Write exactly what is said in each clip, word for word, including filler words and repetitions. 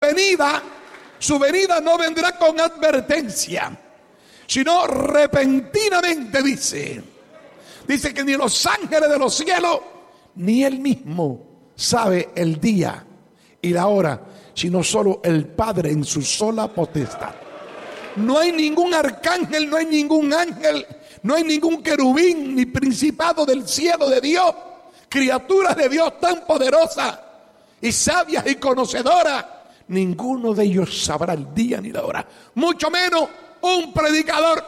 venida, su venida no vendrá con advertencia, sino repentinamente, dice. Dice que ni los ángeles de los cielos, ni él mismo sabe el día y la hora, sino solo el Padre en su sola potestad. No hay ningún arcángel, no hay ningún ángel, no hay ningún querubín, ni principado del cielo de Dios, criaturas de Dios tan poderosas y sabias y conocedoras. Ninguno de ellos sabrá el día ni la hora, mucho menos un predicador.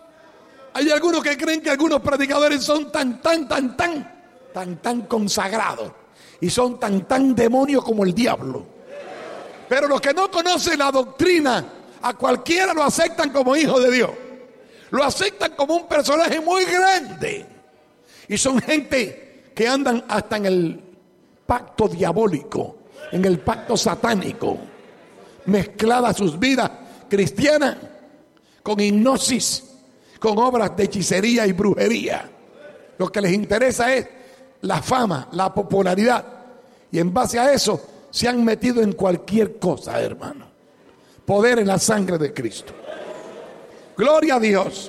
Hay algunos que creen que algunos predicadores son tan, tan, tan, tan, tan, tan consagrados y son tan, tan demonios como el diablo. Pero los que no conocen la doctrina, a cualquiera lo aceptan como hijo de Dios. Lo aceptan como un personaje muy grande. Y son gente que andan hasta en el pacto diabólico, en el pacto satánico, mezcladas sus vidas cristianas con hipnosis, con obras de hechicería y brujería. Lo que les interesa es la fama, la popularidad, y en base a eso se han metido en cualquier cosa, hermano. Poder en la sangre de Cristo. Gloria a Dios.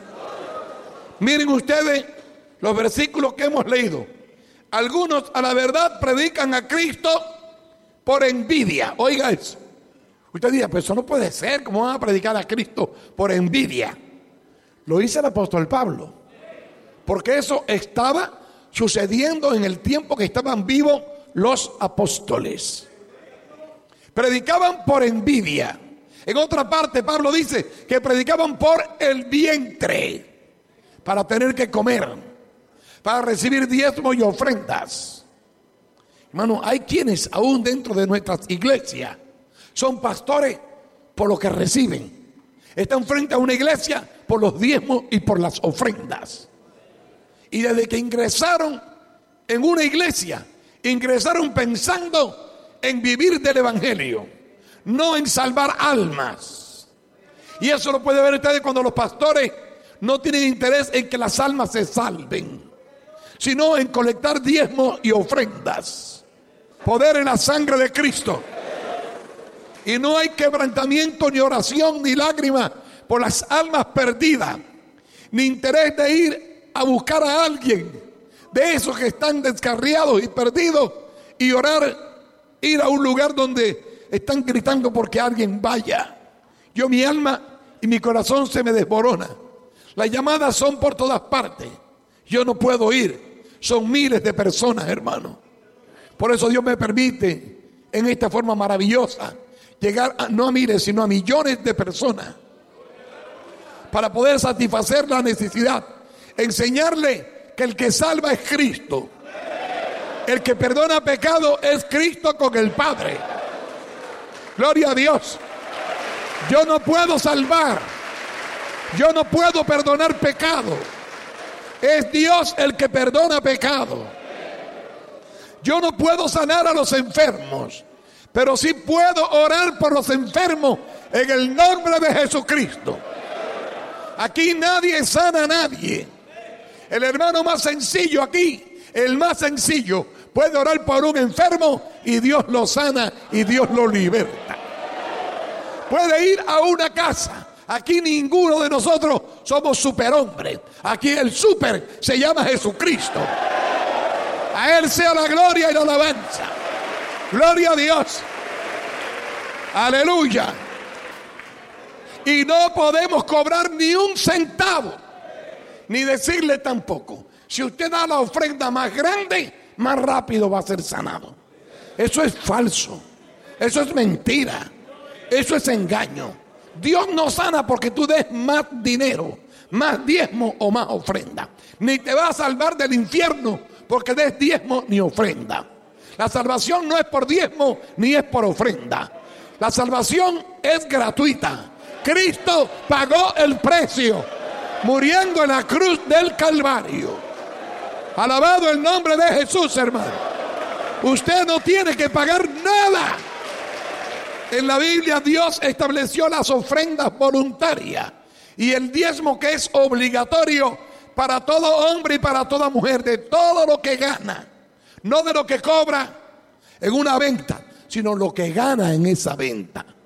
Miren ustedes los versículos que hemos leído. Algunos a la verdad predican a Cristo por envidia. Oiga eso. Usted dice, pues eso no puede ser. ¿Cómo van a predicar a Cristo por envidia? Lo dice el apóstol Pablo. Porque eso estaba sucediendo en el tiempo que estaban vivos los apóstoles. Predicaban por envidia. En otra parte Pablo dice que predicaban por el vientre, para tener que comer, para recibir diezmos y ofrendas. Hermano, hay quienes aún dentro de nuestras iglesias son pastores por lo que reciben. Están frente a una iglesia por los diezmos y por las ofrendas. Y desde que ingresaron en una iglesia, ingresaron pensando en vivir del evangelio, no en salvar almas. Y eso lo puede ver ustedes cuando los pastores no tienen interés en que las almas se salven, sino en colectar diezmos y ofrendas. Poder en la sangre de Cristo. Y no hay quebrantamiento, ni oración, ni lágrima por las almas perdidas, ni interés de ir a buscar a alguien de esos que están descarriados y perdidos, y orar, ir a un lugar donde están gritando porque alguien vaya. Yo, mi alma y mi corazón se me desborona. Las llamadas son por todas partes. Yo no puedo ir. Son miles de personas, hermano. Por eso Dios me permite en esta forma maravillosa llegar a, no a miles, sino a millones de personas, para poder satisfacer la necesidad. Enseñarle que el que salva es Cristo. El que perdona pecado es Cristo con el Padre. Gloria a Dios. Yo no puedo salvar. Yo no puedo perdonar pecado. Es Dios el que perdona pecado. Yo no puedo sanar a los enfermos, pero sí puedo orar por los enfermos en el nombre de Jesucristo. Aquí nadie sana a nadie. El hermano más sencillo aquí, el más sencillo, puede orar por un enfermo y Dios lo sana y Dios lo liberta. Puede ir a una casa. Aquí ninguno de nosotros somos superhombres. Aquí el super se llama Jesucristo. A Él sea la gloria y la alabanza. Gloria a Dios. Aleluya. Y no podemos cobrar ni un centavo, ni decirle tampoco. Si usted da la ofrenda más grande, más rápido va a ser sanado. Eso es falso. Eso es mentira. Eso es engaño. Dios no sana porque tú des más dinero, más diezmo o más ofrenda. Ni te va a salvar del infierno porque des diezmo ni ofrenda. La salvación no es por diezmo ni es por ofrenda. La salvación es gratuita. Cristo pagó el precio muriendo en la cruz del Calvario. Alabado el nombre de Jesús, hermano. Usted no tiene que pagar nada. En la Biblia Dios estableció las ofrendas voluntarias y el diezmo, que es obligatorio para todo hombre y para toda mujer, de todo lo que gana, no de lo que cobra en una venta, sino lo que gana en esa venta.